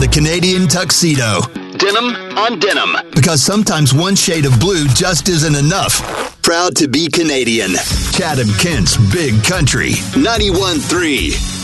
the Canadian tuxedo. Denim on denim. Because sometimes one shade of blue just isn't enough. Proud to be Canadian. Chatham Kent's Big Country. 91.3.